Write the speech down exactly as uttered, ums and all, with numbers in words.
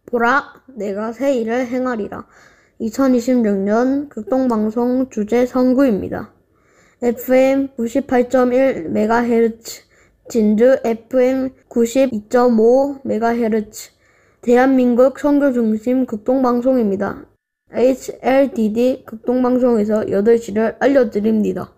보라, 내가 새 일을 행하리라. 이천이십육 년 극동방송 주제 선구입니다. 에프엠 구십팔 점 일 메가헤르츠, 진주 에프엠 구십이 점 오 메가헤르츠, 대한민국 선교 중심 극동방송입니다. 에이치엘디디 극동방송에서 여덟 시를 알려드립니다.